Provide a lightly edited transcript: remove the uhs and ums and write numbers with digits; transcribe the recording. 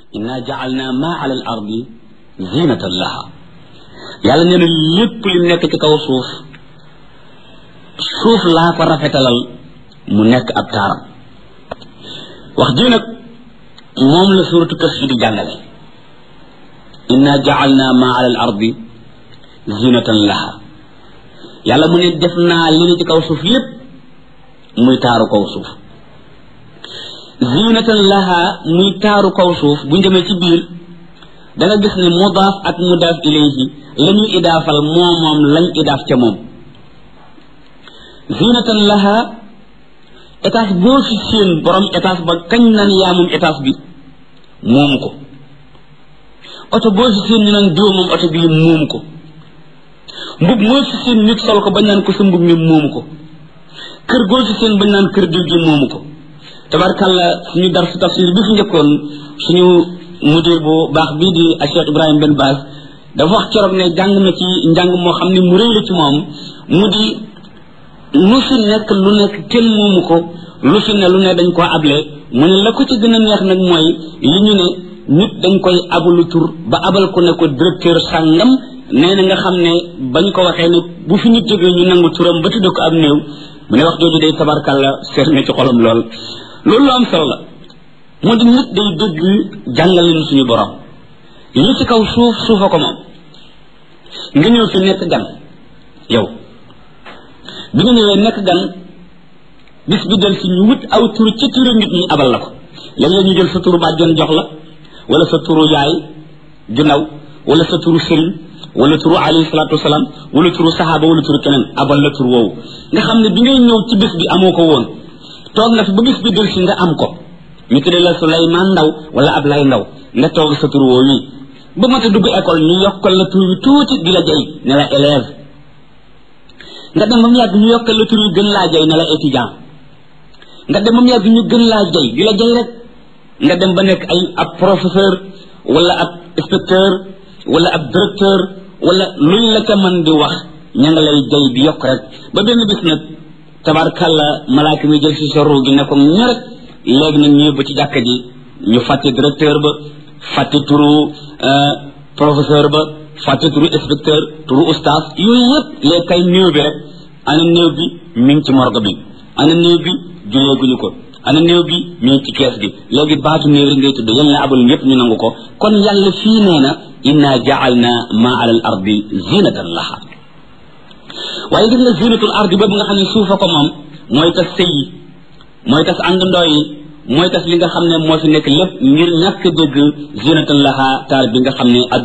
inna ja'alna ma ala al ardi zinatan laha yàlla nee na lépp li nekk ci kaw suuf laa ko rafetalal mu nekk ab taaram wax ji nag moom la suratu Kahf di jàngale inna ja'alna ma ala al ardi zinatan laha yàlla mu ne def naa li ne ci kaw suuf lépp muy taaru kaw suuf zinatan laha muy taaru kaw suuf bu njëmee ci biir da nga gis ne mudaaf ak mudaaf ilayhi la ñuy idaafal moom lañ idaaf ca moom zinatan laha étage boo fi seen borom étage ba kañ naan yaa moom étage bi moomu ko oto boo fi seen ñu naan diw moom oto bii moomu ko mbub moo fi seen nit sol ko bañ naan ko sa mbub mi moomu ko kër goo fi seen bañ naan kër diw gi moomu ko tabarkàlla suñu dar su tafsir bi fi njëkkoon suñu mudir bu baax bii di Cheikh Ibrahima Ben Baas dafa wax keroog ne jàng na ci njàng moo xam ne mu rëy la ci moom mu di lu fi nekk lu nekk kenn moomu ko lu fi ne lu ne dañ koo able mu ne la ko ci gën a neex nag mooy li ñu ne nit dañ koy abalu tur ba abal ko ne ko directeur sàngam nee na nga xam ne bañ ko waxee ne bu fi nit jógee ñu nangu turam ba tudde ko ab néew mu ne wax jooju day tabarkàlla seet na ci xolam lool loolu lu am solo la moo di nit day dëgg jàngal leen suñu borom li ci kaw suufa ko moom nga ñëw fi nekk gan yow bi nga ñëwee nekk gan bis bi del si ñu wut aw tur ci turu nit ñi abal la ko léeg-léeg ñu jël sa turu bàjjen jox la wala sa turu yaay ju ndaw wala sa turu sëriñ wala turu alayhi salaatu wasalaam wala turu sahaaba wala turu keneen abal la tur woowu nga xam ne bi ngay ñëw ci bis bi amoo ko woon toog nga fi ba bis bi del si nga am ko ñu tuddee la Souleymane Ndaw wala Ablaye Ndaw nga toog sa tur woowu yi ba mata dugg école ñu yokkal la tur wi tuuti di la jay ne la élève nga dem ba mu yàgg ñu yokkal la tur wi gën laa jay ne la étudiant nga dem ba mu yàgg ñu gën laa jay di la jay rek nga dem ba nekk ab professeur wala ab inspecteur wala ab directeur wala luñ la ca mën di wax ña nga lay jay di yokk rek ba benn bis nag tabarkàlla malaaka mi jël si sa ruu gi ne ko ñaret léegi nag ñëw ba ci jàkka ji ñu fàtte directeur ba fàtte turu professeur ba fàtte turu inspecteur turu oustaz yooyu yëpp léegi kay néew bi rek ana néew bi mi ngi ci morgue bi ana néew bi juleeguñu ko ana néew bi mi ngi ci kees gi léegi baatu néew rek ngay tudd yal na abal ñëpp ñu nangu ko kon yàlla fii nee na inna ja'alna ma ala al ardi zinatan laha waaye gis nga zinatul ardi boobu nga xam ne suufa ko moom mooy tas sëy yi mooy tas àndandoo yi mooy tas li nga xam ne moo fi nekk lépp ngir ñàkk dëgg zinatan laha taal bi nga xam ne